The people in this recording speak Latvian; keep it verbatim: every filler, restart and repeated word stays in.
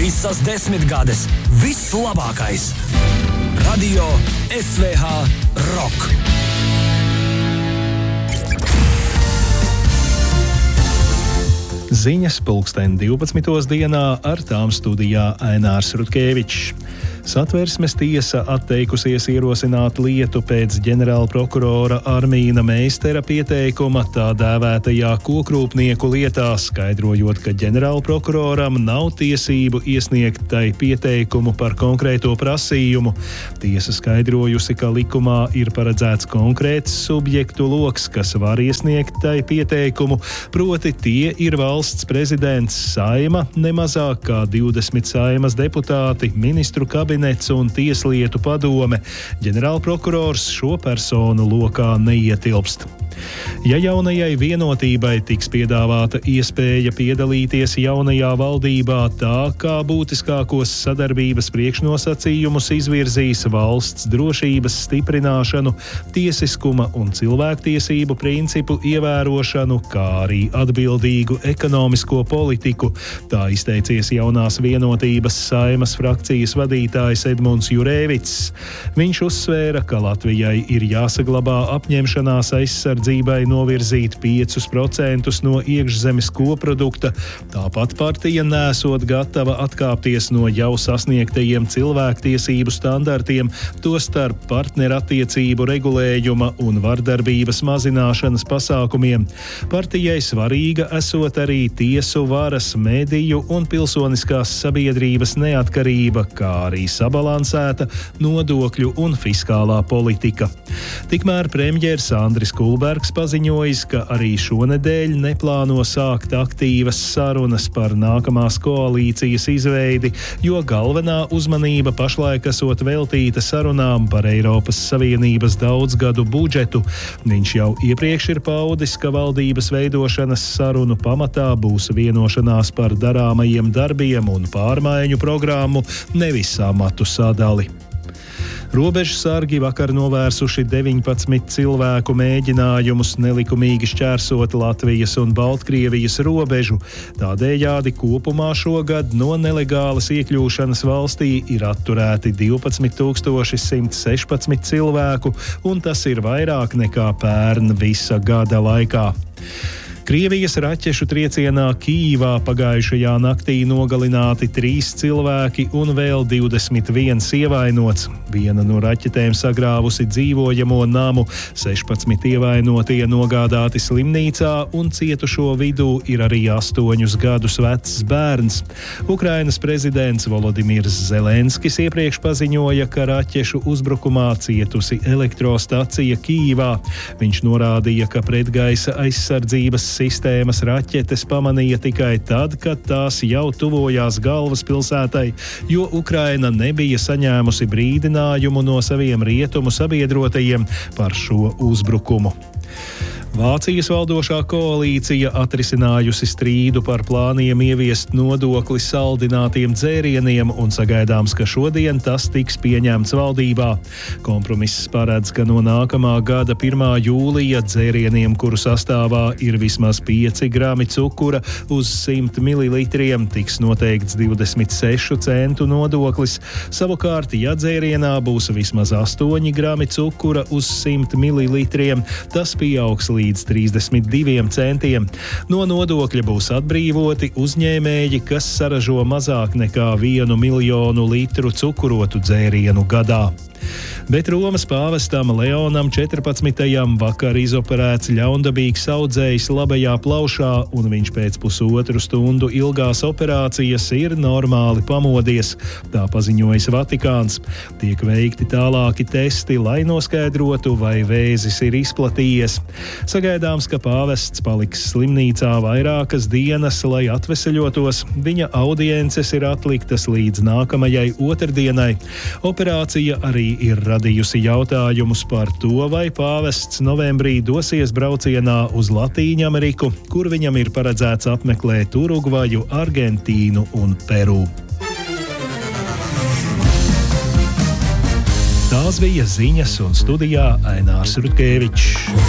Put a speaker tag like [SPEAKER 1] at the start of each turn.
[SPEAKER 1] Visas desmitgades, viss labākais. Radio S V H Rock.
[SPEAKER 2] Ziņas pulksten divpadsmitos dienā, ar tām studijā Ainārs Rutkevičs. Satversmes tiesa atteikusies ierosināt lietu pēc ģenerāla prokurora Armīna Meistera pieteikuma tā dēvētajā kokrūpnieku lietā, skaidrojot, ka ģenerāla prokuroram nav tiesību iesniegt tai pieteikumu par konkrēto prasījumu. Tiesa skaidrojusi, ka likumā ir paredzēts konkrēts subjektu loks, kas var iesniegt tai pieteikumu, proti tie ir valsts prezidents, Saima, nemazāk kā divdesmit Saimas deputāti, ministru kabinets un tieslietu padome. Ģenerālprokurors šo personu lokā neietilpst. Ja jaunajai vienotībai tiks piedāvāta iespēja piedalīties jaunajā valdībā, tā kā būtiskākos sadarbības priekšnosacījumus izvirzīs valsts drošības stiprināšanu, tiesiskuma un cilvēktiesību principu ievērošanu, kā arī atbildīgu ekonomisko politiku. Tā izteicies jaunās vienotības Saimas frakcijas vadītājs Edmunds Jurēvics. Viņš uzsvēra, ka Latvijai ir jāsaglabā apņemšanās aizsardzībai novirzīt piecus procentus no iekšzemes koprodukta. Tāpat partija nesot gatava atkāpties no jau sasniegtajiem cilvēktiesību standartiem, tostarp partnerattiecību regulējuma un vardarbības mazināšanas pasākumiem. Partijai svarīga esot arī tiesu varas, mediju un pilsoniskās sabiedrības neatkarība, kā arī sabalansēta nodokļu un fiskālā politika. Tikmēr premjers Andris Kulbergs paziņojis, ka arī šonedēļ neplāno sākt aktīvas sarunas par nākamās koalīcijas izveidi, jo galvenā uzmanība pašlaik esot veltīta sarunām par Eiropas Savienības daudzgadu budžetu. Viņš jau iepriekš ir paudis, ka valdības veidošanas sarunu pamatā būs vienošanās par darāmajiem darbiem un pārmaiņu programmu, nevis amatu sadali. Robežsargi vakar novērsuši deviņpadsmit cilvēku mēģinājumus nelikumīgi šķērsot Latvijas un Baltkrievijas robežu. Tādējādi kopumā šogad no nelegālas iekļūšanas valstī ir atturēti divpadsmit tūkstoši simt sešpadsmit cilvēku, un tas ir vairāk nekā pērn visa gada laikā. Krievijas raķešu triecienā Kīvā pagājušajā naktī nogalināti trīs cilvēki un vēl divdesmit viens ievainots. Viena no raķetēm sagrāvusi dzīvojamo namu, sešpadsmit ievainotie nogādāti slimnīcā un cietušo vidū ir arī astoņus gadus vecs bērns. Ukrainas prezidents Volodimirs Zelenskis iepriekš paziņoja, ka raķešu uzbrukumā cietusi elektrostacija Kīvā. Viņš norādīja, ka pretgaisa aizsardzības sistēmas raķetes pamanīja tikai tad, kad tās jau tuvojās galvaspilsētai, jo Ukraina nebija saņēmusi brīdinājumu no saviem rietumu sabiedrotajiem par šo uzbrukumu. Vācijas valdošā koalīcija atrisinājusi strīdu par plāniem ieviest nodokli saldinātiem dzērieniem un sagaidāms, ka šodien tas tiks pieņemts valdībā. Kompromiss paredz, ka no nākamā gada pirmā jūlija dzērieniem, kuru sastāvā ir vismaz pieci grami cukura uz simt mililitriem, tiks noteikts divdesmit sešu centu nodoklis. Savukārt, ja dzērienā būs vismaz astoņi grami cukura uz simt mililitriem, tas pieaugs līdz līdz trīsdesmit diviem centiem. No nodokļa būs atbrīvoti uzņēmēji, kas saražo mazāk nekā vienu miljonu litru cukurotu dzērienu gadā. Bet Romas pāvestam Leonam četrpadsmitajam vakar izoperēts ļaundabīgs audzējs labajā plaušā, un viņš pēc pusotru stundu ilgās operācijas ir normāli pamodies. Tā paziņojas Vatikāns. Tiek veikti tālāki testi, lai noskaidrotu, vai vēzis ir izplatījies. Sagaidāms, ka pāvests paliks slimnīcā vairākas dienas, lai atveseļotos. Viņa audiences ir atliktas līdz nākamajai otrdienai. Operācija arī ir radījusi jautājumus par to, vai pāvests novembrī dosies braucienā uz Latīņu Ameriku, kur viņam ir paredzēts apmeklēt Urugvaju, Argentīnu un Peru. Tās bija ziņas, un studijā Ainārs Rutkevičs.